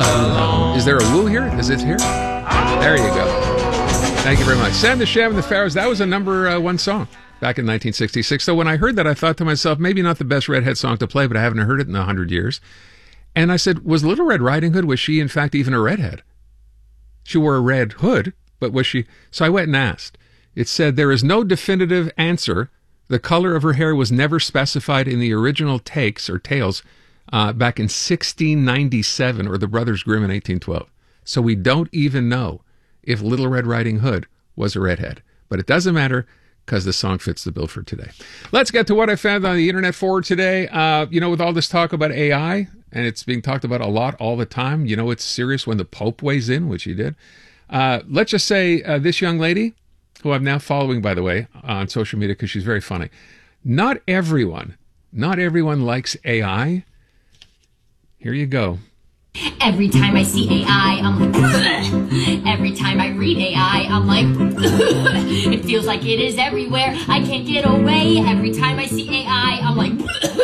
Is there a woo here? Is it here? There you go. Thank you very much. Sam the Sham and the Pharaohs, that was a number one song back in 1966. So when I heard that, I thought to myself, maybe not the best Redhead song to play, but I haven't heard it in 100 years. And I said, was Little Red Riding Hood, was she in fact even a redhead? She wore a red hood, but was she? So I went and asked. It said, there is no definitive answer. The color of her hair was never specified in the original takes or tales back in 1697 or the Brothers Grimm in 1812. So we don't even know if Little Red Riding Hood was a redhead. But it doesn't matter because the song fits the bill for today. Let's get to what I found on the internet for today. With all this talk about AI, and it's being talked about a lot all the time, it's serious when the Pope weighs in, which he did. Let's just say this young lady, who I'm now following, by the way, on social media because she's very funny. Not everyone likes AI. Here you go. Every time I see AI, I'm like, ugh. Every time I read AI, I'm like, ugh. It feels like it is everywhere. I can't get away. Every time I see AI, I'm like,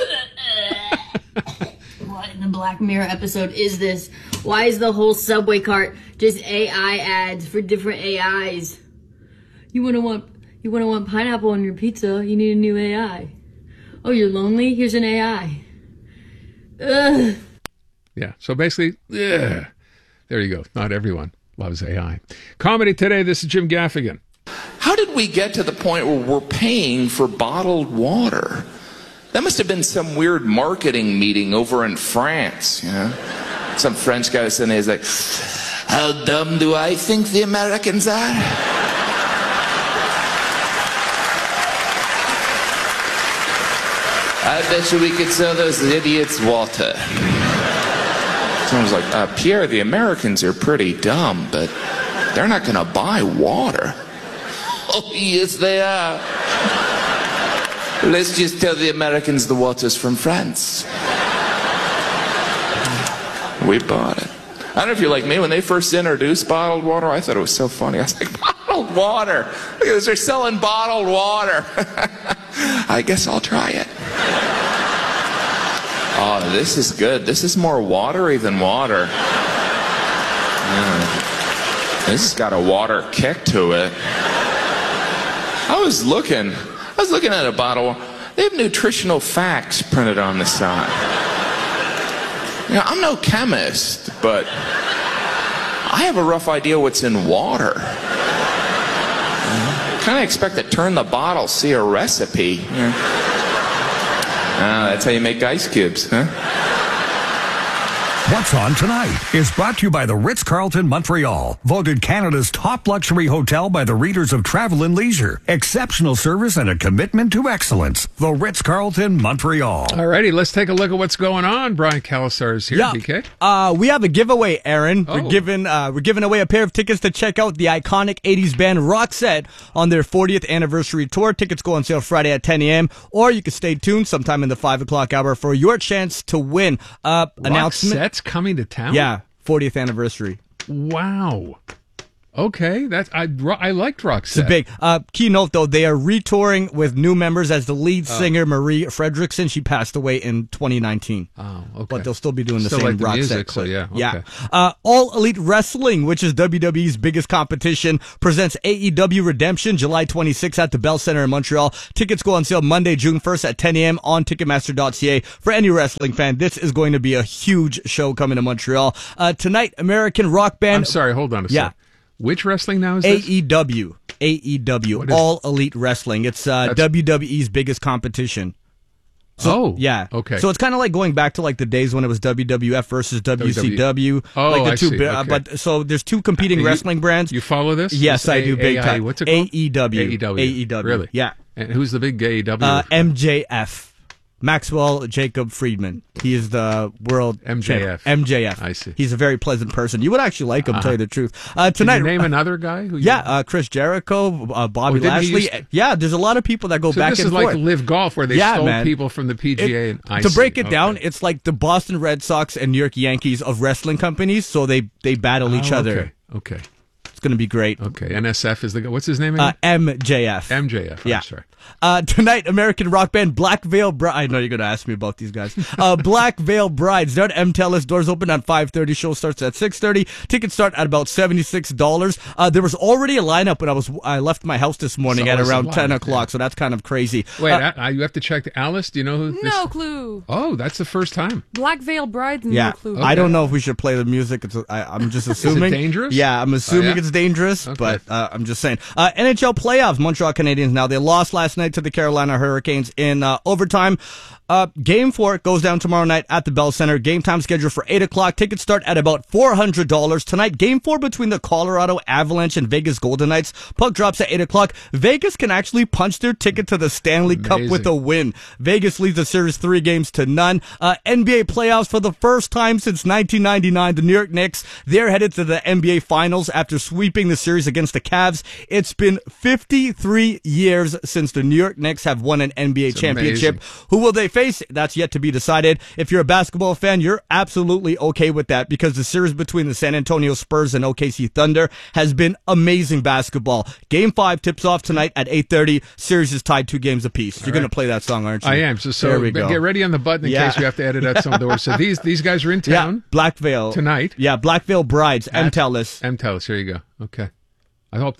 what in the Black Mirror episode is this? Why is the whole subway cart just AI ads for different AIs? You wanna want pineapple on your pizza? You need a new AI. Oh, you're lonely? Here's an AI. Ugh. Yeah, so basically, there you go. Not everyone loves AI. Comedy Today, this is Jim Gaffigan. How did we get to the point where we're paying for bottled water? That must have been some weird marketing meeting over in France, Some French guy was sitting there, he's like, how dumb do I think the Americans are? I bet you we could sell those idiots water. Someone was like, Pierre, the Americans are pretty dumb, but they're not going to buy water. Oh, yes, they are. Let's just tell the Americans the water's from France. We bought it. I don't know if you're like me. When they first introduced bottled water, I thought it was so funny. I was like, bottled water? Look at this, they're selling bottled water. I guess I'll try it. Oh, this is good. This is more watery than water. This has got a water kick to it. I was looking at a bottle. They have nutritional facts printed on the side. I'm no chemist, but I have a rough idea what's in water. Kind of expect to turn the bottle, see a recipe. That's how you make ice cubes, huh? What's On Tonight is brought to you by the Ritz-Carlton Montreal, voted Canada's top luxury hotel by the readers of Travel and Leisure. Exceptional service and a commitment to excellence. The Ritz-Carlton Montreal. All righty, let's take a look at what's going on. Brian Calasar is here, BK. We have a giveaway, Aaron. Oh. We're giving away a pair of tickets to check out the iconic 80s band Roxette on their 40th anniversary tour. Tickets go on sale Friday at 10 a.m. Or you can stay tuned sometime in the 5 o'clock hour for your chance to win. Announcement. Roxette's coming to town? Yeah, 40th anniversary. Wow. Okay, I liked Roxette. It's a big keynote, though. They are retouring with new members as the lead singer Marie Fredriksson. She passed away in 2019. Oh, okay. But they'll still be doing the still same like the Roxette music, clip. so yeah. Okay. Yeah. All Elite Wrestling, which is WWE's biggest competition, presents AEW Redemption July 26th at the Bell Center in Montreal. Tickets go on sale Monday, June 1st at 10 a.m. on Ticketmaster.ca. For any wrestling fan, this is going to be a huge show coming to Montreal. Tonight, American rock band... I'm sorry, hold on a Yeah. sec. Which wrestling now is this? AEW, All Elite Wrestling. It's WWE's biggest competition. Yeah. Okay. So it's kind of like going back to like the days when it was WWF versus WCW. Oh, like the I two, see. Okay. But so there's two competing wrestling brands. You follow this? Yes, I do. Big time. What's it called? AEW. AEW. Really? Yeah. And who's the big AEW? MJF. Maxwell Jacob Friedman. He is the world MJF. champion. MJF. I see. He's a very pleasant person. You would actually like him, tell you the truth. Tonight, Can you name another guy? Chris Jericho, Bobby Lashley. There's a lot of people that go back and forth. This is like Live Golf, where they stole people from the PGA. To break it down, it's like the Boston Red Sox and New York Yankees of wrestling companies, so they battle each other. Okay. It's going to be great. Okay. NSF is the guy. What's his name again? MJF. MJF. Yeah. I'm sorry. Tonight, American rock band Black Veil Brides. I know you're going to ask me about these guys. Black Veil Brides. They're at MTELUS. Doors open at 5:30. Show starts at 6:30. Tickets start at about $76. There was already a lineup when I left my house this morning at around 10 o'clock, so that's kind of crazy. Wait, you have to check. Alice, do you know who this? No clue. Oh, that's the first time. Black Veil Brides, Yeah, no clue. I don't know if we should play the music. I'm just assuming. Is it dangerous? Yeah, I'm assuming yeah? it's dangerous, Okay. but I'm just saying. NHL playoffs. Montreal Canadiens now. They lost last night to the Carolina Hurricanes in overtime. Game 4 goes down tomorrow night at the Bell Center. Game time scheduled for 8 o'clock. Tickets start at about $400. Tonight, Game 4 between the Colorado Avalanche and Vegas Golden Knights. Puck drops at 8 o'clock. Vegas can actually punch their ticket to the Stanley Cup with a win. Vegas leads the series 3-0. NBA playoffs for the first time since 1999. The New York Knicks, they're headed to the NBA Finals after sweeping the series against the Cavs. It's been 53 years since the New York Knicks have won an NBA championship. Amazing. Who will they face? That's yet to be decided. If you're a basketball fan, you're absolutely okay with that because the series between the San Antonio Spurs and OKC Thunder has been amazing basketball. Game 5 tips off tonight at 8:30. Series is tied 2 games apiece. You're going to play that song, aren't you? I am. So there we go. Get ready on the button in case we have to edit out some of the words. So these guys are in town. Yeah, Black Veil. Tonight. Yeah, Black Veil Brides, MTELUS. MTELUS. Here you go. Okay. I hope